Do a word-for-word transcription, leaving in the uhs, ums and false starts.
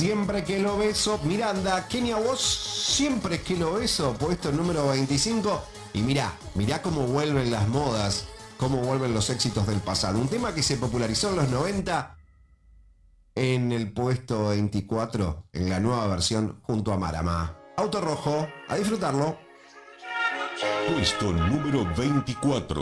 Siempre que lo beso. Miranda, Kenia Woz, siempre que lo beso, puesto número veinticinco. Y mirá, mirá cómo vuelven las modas, cómo vuelven los éxitos del pasado. Un tema que se popularizó en los noventa en el puesto veinticuatro, en la nueva versión junto a Marama. Auto Rojo, a disfrutarlo. Puesto número veinticuatro.